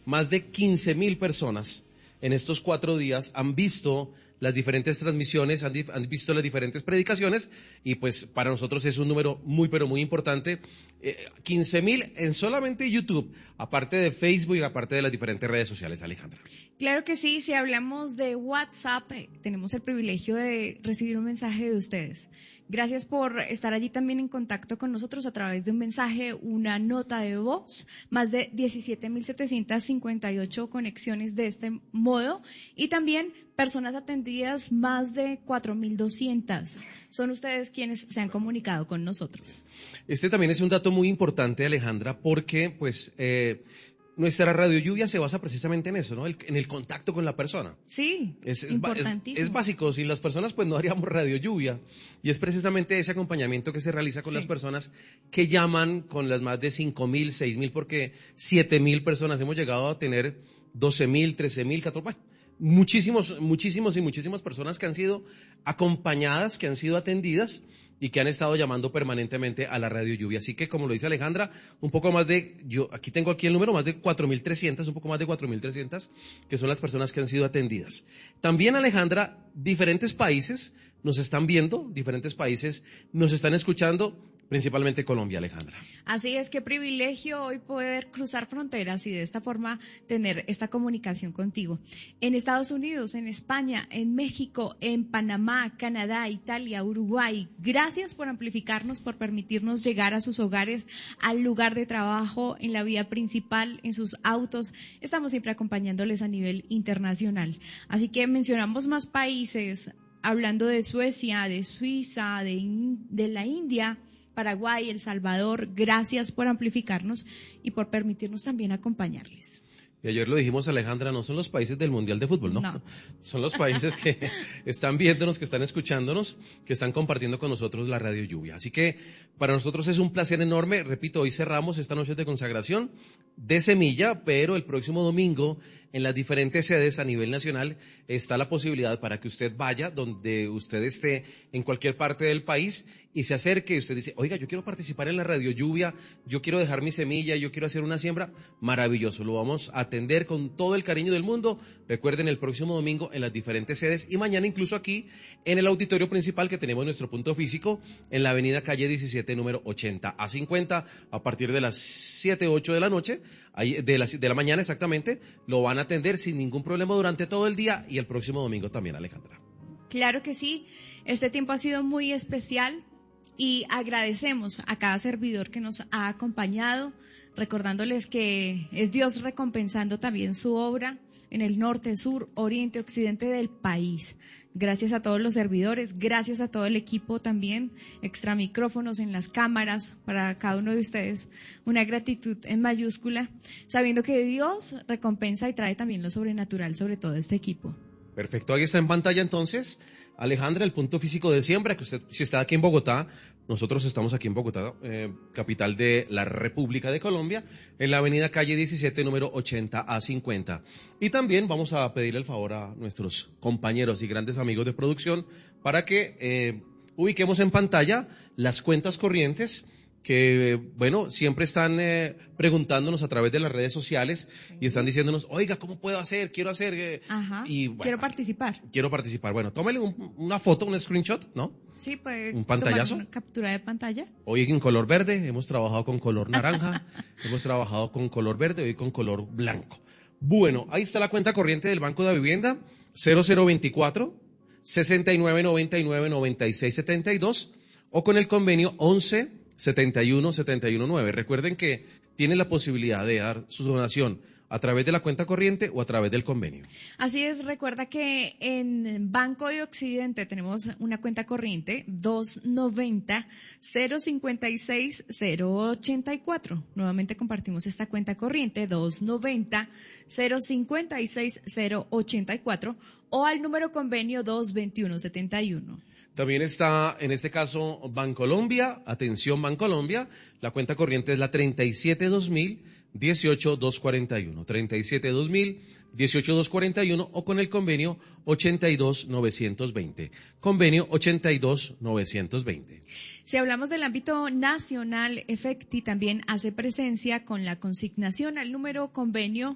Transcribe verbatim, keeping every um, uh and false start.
más de quince mil personas en estos cuatro días han visto las diferentes transmisiones, han, dif- han visto las diferentes predicaciones, y pues para nosotros es un número muy pero muy importante. Eh, quince mil en solamente YouTube, aparte de Facebook y aparte de las diferentes redes sociales, Alejandra. Claro que sí, si hablamos de WhatsApp, eh, tenemos el privilegio de recibir un mensaje de ustedes. Gracias por estar allí también en contacto con nosotros a través de un mensaje, una nota de voz, más de diecisiete mil setecientas cincuenta y ocho conexiones de este modo, y también personas atendidas, más de cuatro mil doscientas. Son ustedes quienes se han comunicado con nosotros. Este también es un dato muy importante, Alejandra, porque pues eh, nuestra Radio Lluvia se basa precisamente en eso, ¿no? El, en el contacto con la persona. Sí, Es, es, importantísimo. es, es básico, sin las personas pues no haríamos Radio Lluvia, y es precisamente ese acompañamiento que se realiza con Sí. las personas que llaman, con las más de cinco mil, seis mil, porque siete mil personas hemos llegado a tener, doce mil, trece mil, catorce, bueno, muchísimos, muchísimos y muchísimas personas que han sido acompañadas, que han sido atendidas y que han estado llamando permanentemente a la Radio Lluvia. Así que, como lo dice Alejandra, un poco más de, yo aquí tengo aquí el número, más de cuatro mil trescientas, un poco más de cuatro mil trescientas, que son las personas que han sido atendidas. También, Alejandra, diferentes países nos están viendo, diferentes países nos están escuchando, principalmente Colombia, Alejandra. Así es, qué privilegio hoy poder cruzar fronteras y de esta forma tener esta comunicación contigo. En Estados Unidos, en España, en México, en Panamá, Canadá, Italia, Uruguay. Gracias por amplificarnos, por permitirnos llegar a sus hogares, al lugar de trabajo, en la vía principal, en sus autos. Estamos siempre acompañándoles a nivel internacional. Así que mencionamos más países, hablando de Suecia, de Suiza, de, de la India, Paraguay, El Salvador. Gracias por amplificarnos y por permitirnos también acompañarles. Y ayer lo dijimos, Alejandra, no son los países del Mundial de Fútbol, no. No. Son los países que están viéndonos, que están escuchándonos, que están compartiendo con nosotros la Radio Lluvia. Así que para nosotros es un placer enorme. Repito, hoy cerramos esta noche de consagración de semilla, pero el próximo domingo en las diferentes sedes a nivel nacional está la posibilidad para que usted vaya donde usted esté en cualquier parte del país y se acerque y usted dice, oiga, yo quiero participar en la Radio Lluvia, yo quiero dejar mi semilla, yo quiero hacer una siembra. Maravilloso, lo vamos a atender con todo el cariño del mundo. Recuerden, el próximo domingo en las diferentes sedes y mañana incluso aquí en el auditorio principal que tenemos nuestro punto físico en la avenida calle diecisiete, número ochenta a cincuenta, a partir de las siete, ocho de la noche, ahí, de, la, de la mañana exactamente, lo van a atender sin ningún problema durante todo el día y el próximo domingo también, Alejandra. Claro que sí, este tiempo ha sido muy especial y agradecemos a cada servidor que nos ha acompañado, recordándoles que es Dios recompensando también su obra en el norte, sur, oriente, occidente del país. Gracias a todos los servidores, gracias a todo el equipo también, extra micrófonos en las cámaras, para cada uno de ustedes, una gratitud en mayúscula, sabiendo que Dios recompensa y trae también lo sobrenatural sobre todo este equipo. Perfecto, ahí está en pantalla entonces, Alejandra, el punto físico de siembra, que usted, si está aquí en Bogotá, nosotros estamos aquí en Bogotá, eh, capital de la República de Colombia, en la avenida calle diecisiete, número ochenta a cincuenta. Y también vamos a pedirle el favor a nuestros compañeros y grandes amigos de producción para que eh, ubiquemos en pantalla las cuentas corrientes que, bueno, siempre están eh, preguntándonos a través de las redes sociales y están diciéndonos, oiga, ¿cómo puedo hacer? Quiero hacer... Eh, Ajá, y, bueno, quiero participar. Quiero participar. Bueno, tómale un, una foto, un screenshot, ¿no? Sí, pues. Un pantallazo. Una captura de pantalla. Hoy en color verde, hemos trabajado con color naranja, hemos trabajado con color verde, hoy con color blanco. Bueno, ahí está la cuenta corriente del Banco de la Vivienda, cero cero veinticuatro, sesenta y nueve noventa y nueve, noventa y seis setenta y dos, o con el convenio once setenta y uno setenta y uno nueve. Recuerden que tienen la posibilidad de dar su donación a través de la cuenta corriente o a través del convenio. Así es, recuerda que en Banco de Occidente tenemos una cuenta corriente doscientos noventa, cero cincuenta y seis, cero ochenta y cuatro. Nuevamente compartimos esta cuenta corriente doscientos noventa, cero cincuenta y seis, cero ochenta y cuatro o al número convenio doscientos veintiuno setenta y uno. También está, en este caso, Bancolombia, atención Bancolombia, la cuenta corriente es la treinta y siete dos mil, dieciocho doscientos cuarenta y uno, treinta y siete dos mil, dieciocho doscientos cuarenta y uno o con el convenio ochenta y dos novecientos veinte, convenio ochenta y dos novecientos veinte. Si hablamos del ámbito nacional, Efecti también hace presencia con la consignación al número convenio